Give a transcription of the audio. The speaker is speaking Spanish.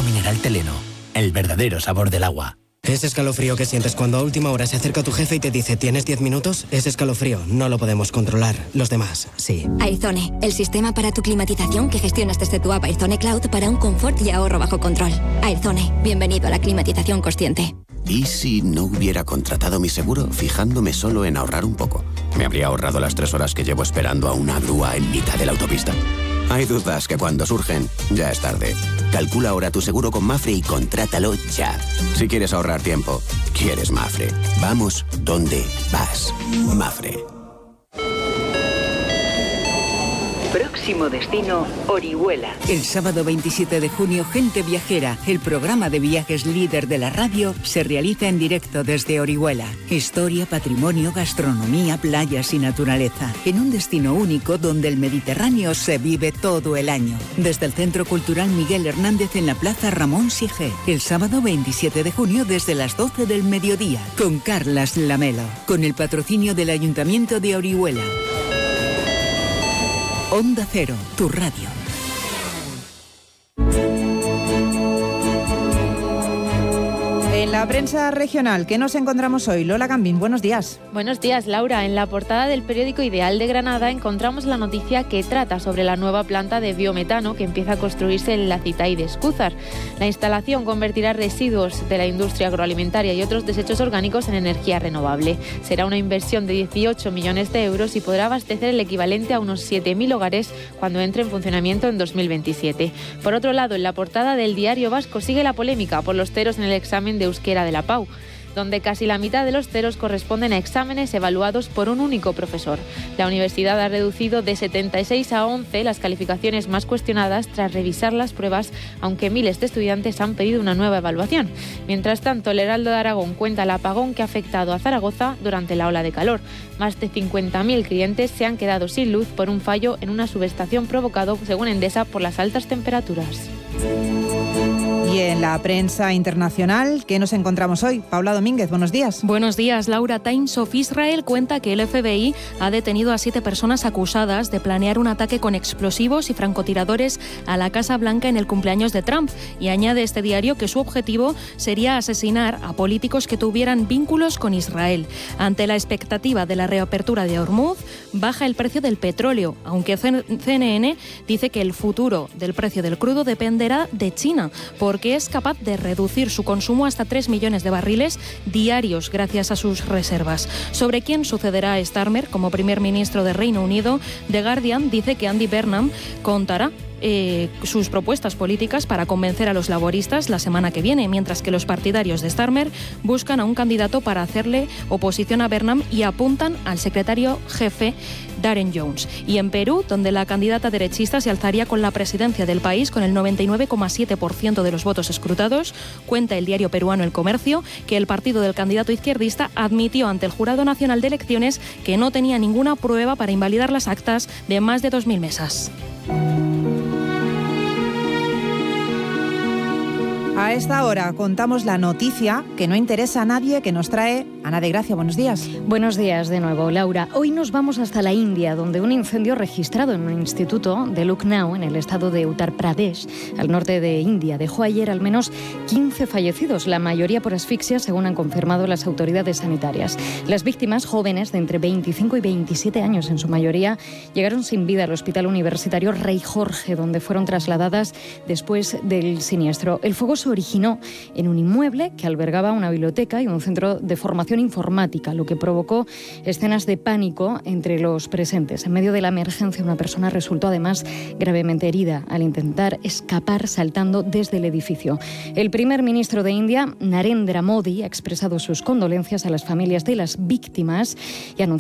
mineral Teleno, el verdadero sabor del agua. Ese escalofrío que sientes cuando a última hora se acerca tu jefe y te dice ¿tienes 10 minutos? Ese escalofrío no lo podemos controlar. Los demás, sí. Airzone, el sistema para tu climatización que gestionas desde tu app Airzone Cloud para un confort y ahorro bajo control. Airzone, bienvenido a la climatización consciente. ¿Y si no hubiera contratado mi seguro fijándome solo en ahorrar un poco? ¿Me habría ahorrado las 3 horas que llevo esperando a una grúa en mitad de la autopista? Hay dudas que cuando surgen, ya es tarde. Calcula ahora tu seguro con Mafre y contrátalo ya. Si quieres ahorrar tiempo, quieres Mafre. Vamos donde vas. Mafre. Próximo destino, Orihuela. El sábado 27 de junio, Gente Viajera, el programa de viajes líder de la radio, se realiza en directo desde Orihuela. Historia, patrimonio, gastronomía, playas y naturaleza. En un destino único donde el Mediterráneo se vive todo el año. Desde el Centro Cultural Miguel Hernández en la Plaza Ramón Sigé. El sábado 27 de junio desde las 12 del mediodía. Con Carlas Lamelo. Con el patrocinio del Ayuntamiento de Orihuela. Onda Cero, tu radio. En la prensa regional, ¿qué nos encontramos hoy? Lola Gambín, buenos días. Buenos días, Laura. En la portada del periódico Ideal de Granada encontramos la noticia que trata sobre la nueva planta de biometano que empieza a construirse en la Citay de Escúzar. La instalación convertirá residuos de la industria agroalimentaria y otros desechos orgánicos en energía renovable. Será una inversión de 18 millones de euros y podrá abastecer el equivalente a unos 7.000 hogares cuando entre en funcionamiento en 2027. Por otro lado, en la portada del Diario Vasco sigue la polémica por los ceros en el examen de euskera de la PAU, donde casi la mitad de los ceros corresponden a exámenes evaluados por un único profesor. La universidad ha reducido de 76 a 11 las calificaciones más cuestionadas tras revisar las pruebas, aunque miles de estudiantes han pedido una nueva evaluación. Mientras tanto, el Heraldo de Aragón cuenta el apagón que ha afectado a Zaragoza durante la ola de calor. Más de 50.000 clientes se han quedado sin luz por un fallo en una subestación provocado, según Endesa, por las altas temperaturas. Y en la prensa internacional, ¿qué nos encontramos hoy? Paula Domínguez, buenos días. Buenos días, Laura. Times of Israel cuenta que el FBI ha detenido a 7 personas acusadas de planear un ataque con explosivos y francotiradores a la Casa Blanca en el cumpleaños de Trump. Y añade este diario que su objetivo sería asesinar a políticos que tuvieran vínculos con Israel. Ante la expectativa de la reapertura de Hormuz, baja el precio del petróleo, aunque CNN dice que el futuro del precio del crudo dependerá de China, porque es capaz de reducir su consumo hasta 3 millones de barriles diarios gracias a sus reservas. Sobre quién sucederá a Starmer como primer ministro de Reino Unido, The Guardian dice que Andy Burnham contará sus propuestas políticas para convencer a los laboristas la semana que viene, mientras que los partidarios de Starmer buscan a un candidato para hacerle oposición a Burnham y apuntan al secretario jefe Darren Jones. Y en Perú, donde la candidata derechista se alzaría con la presidencia del país con el 99,7% de los votos escrutados, cuenta el diario peruano El Comercio que el partido del candidato izquierdista admitió ante el Jurado Nacional de Elecciones que no tenía ninguna prueba para invalidar las actas de más de 2.000 mesas. A esta hora contamos la noticia que no interesa a nadie, que nos trae Ana de Gracia. Buenos días. Buenos días de nuevo, Laura. Hoy nos vamos hasta la India, donde un incendio registrado en un instituto de Lucknow, en el estado de Uttar Pradesh, al norte de India, dejó ayer al menos 15 fallecidos, la mayoría por asfixia, según han confirmado las autoridades sanitarias. Las víctimas, jóvenes de entre 25 y 27 años en su mayoría, llegaron sin vida al Hospital Universitario Rey Jorge, donde fueron trasladadas después del siniestro. El fuego se originó en un inmueble que albergaba una biblioteca y un centro de formación informática, lo que provocó escenas de pánico entre los presentes. En medio de la emergencia, una persona resultó además gravemente herida al intentar escapar saltando desde el edificio. El primer ministro de India, Narendra Modi, ha expresado sus condolencias a las familias de las víctimas y anunció